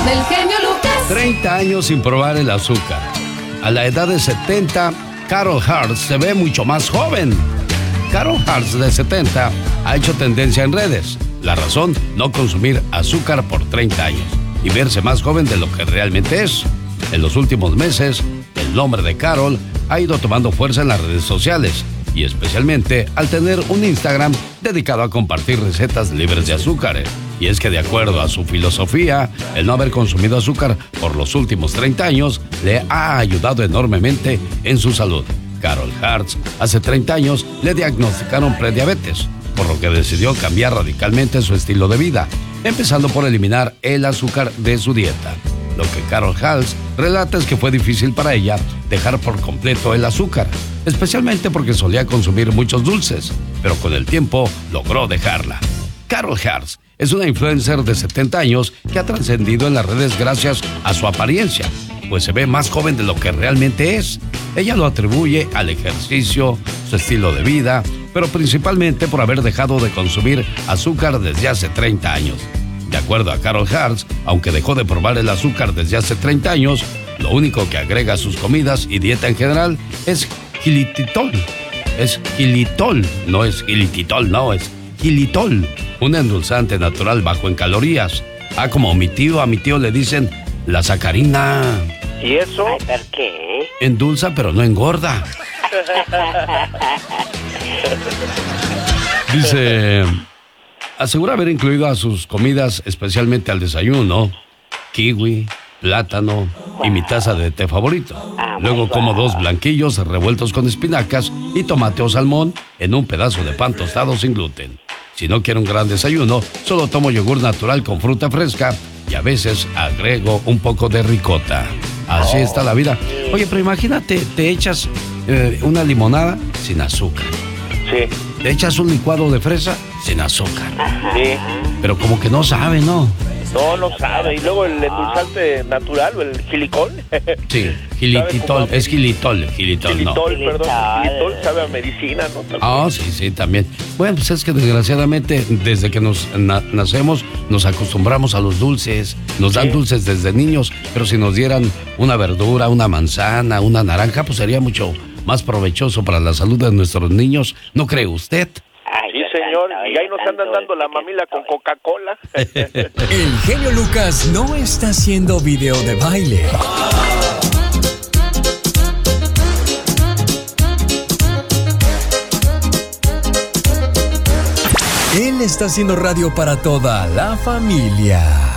del genio Lucas. 30 años sin probar el azúcar. A la edad de 70, Carol Hart se ve mucho más joven. Carol Hart, de 70, ha hecho tendencia en redes. La razón, no consumir azúcar por 30 años y verse más joven de lo que realmente es. En los últimos meses, el nombre de Carol ha ido tomando fuerza en las redes sociales y especialmente al tener un Instagram dedicado a compartir recetas libres de azúcar. Y es que de acuerdo a su filosofía, el no haber consumido azúcar por los últimos 30 años le ha ayudado enormemente en su salud. Carol Hart, hace 30 años, le diagnosticaron prediabetes, por lo que decidió cambiar radicalmente su estilo de vida, empezando por eliminar el azúcar de su dieta. Lo que Carol Hart relata es que fue difícil para ella dejar por completo el azúcar, especialmente porque solía consumir muchos dulces, pero con el tiempo logró dejarla. Carol Hart es una influencer de 70 años que ha trascendido en las redes gracias a su apariencia, pues se ve más joven de lo que realmente es. Ella lo atribuye al ejercicio, su estilo de vida, pero principalmente por haber dejado de consumir azúcar desde hace 30 años. De acuerdo a Carol Hart, aunque dejó de probar el azúcar desde hace 30 años, lo único que agrega a sus comidas y dieta en general es xilitol. Es xilitol, no es xilitol, no, es xilitol, un endulzante natural bajo en calorías. Como a mi tío le dicen la sacarina. ¿Y eso? Ay, ¿por qué? Endulza pero no engorda. Dice, asegura haber incluido a sus comidas, especialmente al desayuno, kiwi, plátano y mi taza de té favorito. Luego como 2 blanquillos revueltos con espinacas y tomate o salmón en un pedazo de pan tostado sin gluten. Si no quiero un gran desayuno, solo tomo yogur natural con fruta fresca y a veces agrego un poco de ricota. Así está la vida. Oye, pero imagínate, te echas una limonada sin azúcar. Sí. Te echas un licuado de fresa sin azúcar. Sí. Pero como que no sabe, ¿no? No sabe. Y luego el endulzante natural, o el gilicol. Sí, gilititol, es gilitol, no. Gilitol, perdón. Gilitol sabe a medicina, ¿no? Ah, sí, también. Bueno, pues es que desgraciadamente desde que nos nacemos nos acostumbramos a los dulces. Nos dan dulces desde niños, pero si nos dieran una verdura, una manzana, una naranja, pues sería mucho más provechoso para la salud de nuestros niños, ¿no cree usted? Sí, señor, y ahí nos andan dando la mamila con Coca-Cola. El genio Lucas no está haciendo video de baile. Él está haciendo radio para toda la familia.